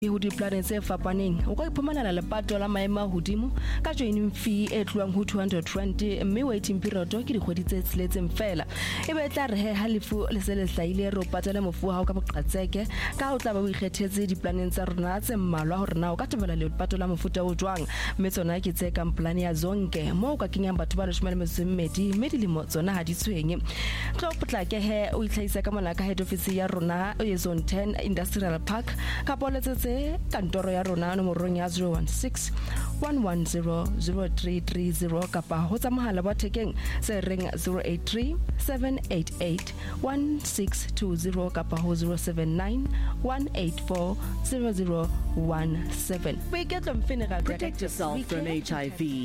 ho diplaneng tse fapaneng o ka iphumanela lepato la maemo a hodimo ka joining fee e tluang ho 200 rand mme waiting period ke dikgwedi tse tseletseng fela e be tla re he ha lefu le se le hlaile re o patela mofu ha o ka boqatseke ka o tla ba o ikgethetse diplaneng tsa rona tse mmalwa hore na o ka tebela lepato la mofuta o jwang mme tsona ke tse ka plan ya zonke mo o ka kenyang batho ba 12 mme dilemo tsona ha di tshwenye tlo potlake he o itlhaisa ka mona ka head office ya rona e zone 10 industrial park ka poletsetse kantoro ya rona nomorong ya 016 110 0330 kapa ho tsa mohala wa thekeng se reng 083 788 1620 kapa ho 079 184 0017. Protect yourself from HIV.